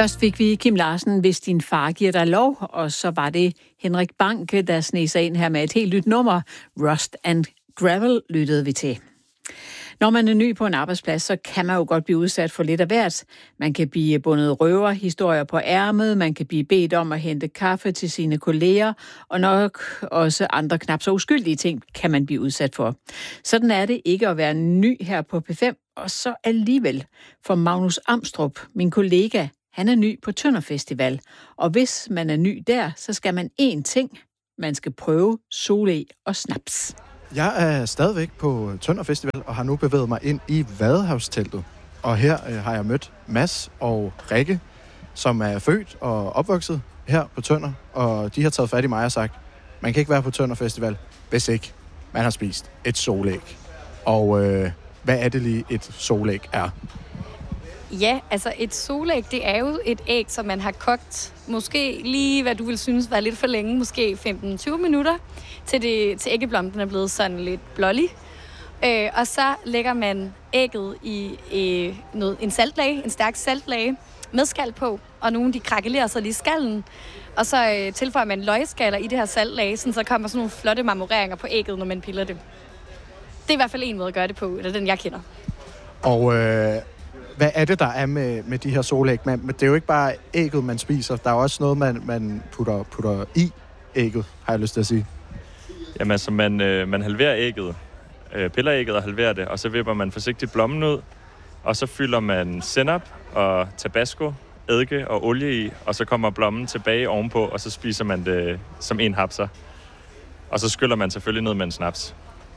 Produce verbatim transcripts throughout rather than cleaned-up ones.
Først fik vi Kim Larsen, Hvis din far giver dig lov, og så var det Henrik Banke, der sneg sig ind her med et helt nyt nummer. Rust and Gravel lyttede vi til. Når man er ny på en arbejdsplads, så kan man jo godt blive udsat for lidt af hvert. Man kan blive bundet røverhistorier på ærmet, man kan blive bedt om at hente kaffe til sine kolleger, og nok også andre knap så uskyldige ting kan man blive udsat for. Sådan er det ikke at være ny her på P fem, og så alligevel. For Magnus Amstrup, min kollega, han er ny på Tønder Festival, og hvis man er ny der, så skal man én ting. Man skal prøve sole og snaps. Jeg er stadigvæk på Tønder Festival og har nu bevæget mig ind i Vadehavsteltet. Og her øh, har jeg mødt Mads og Rikke, som er født og opvokset her på Tønder. Og de har taget fat i mig og sagt, man kan ikke være på Tønder Festival, hvis ikke man har spist et solæg. Og øh, hvad er det lige et solæg er? Ja, altså et solæg, det er jo et æg, som man har kogt, måske lige, hvad du vil synes var lidt for længe, måske femten til tyve minutter, til, det, til æggeblomsten er blevet sådan lidt blålig. Øh, og så lægger man ægget i øh, noget, en saltlag, en stærk saltlag, med skal på, og nogle de krakelerer sig lige i skallen. Og så øh, tilføjer man løgskaller i det her saltlag, så der kommer sådan nogle flotte marmoreringer på ægget, når man piller det. Det er i hvert fald en måde at gøre det på, eller den jeg kender. Og øh, hvad er det, der er med, med de her solæg? Men det er jo ikke bare ægget, man spiser. Der er også noget, man, man putter, putter i ægget, har jeg lyst til at sige. Jamen altså, man, øh, man halverer ægget, øh, piller ægget og halverer det, og så vipper man forsigtigt blommen ud, og så fylder man sennep og tabasco, eddike og olie i, og så kommer blommen tilbage ovenpå, og så spiser man det som en hapser. Og så skyller man selvfølgelig ned med en snaps.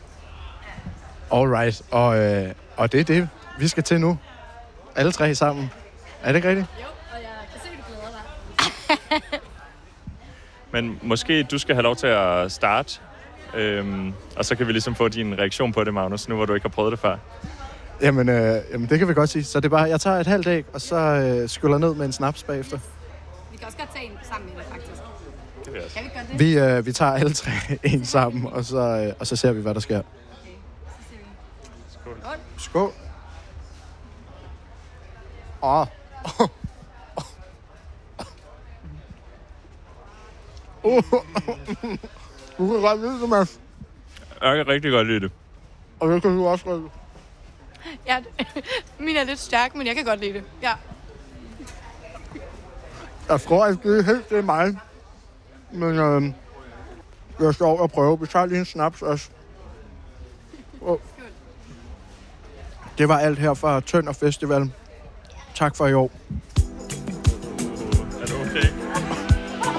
Alright, og, øh, og det er det, vi skal til nu. Alle tre sammen. Er det ikke rigtigt? Jo, og jeg kan se, du glæder dig. Men måske du skal have lov til at starte, øhm, og så kan vi ligesom få din reaktion på det, Magnus, nu hvor du ikke har prøvet det før. Jamen, øh, jamen det kan vi godt sige. Så det er bare, jeg tager et halvt æg, og så øh, skyller ned med en snaps bagefter. Vi kan også godt tage en sammen med det, faktisk. Det vil jeg også. Kan vi gøre det? Vi, øh, vi tager alle tre en sammen, og så, øh, og så ser vi, hvad der sker. Okay, så ser vi. Skål. Skål. Åh. Oh. Uh. Du kan godt lide det, Mads. Jeg kan rigtig godt lide det. Og det kan du også godt lide. Ja, min er lidt stærk, men jeg kan godt lide det. Ja. Jeg tror, at det er helt det er mig. Men øh, jeg skal over og prøve. Vi tager lige en snaps også. Oh. Det var alt her fra Tønder Festival. Tak for i år. Er du okay?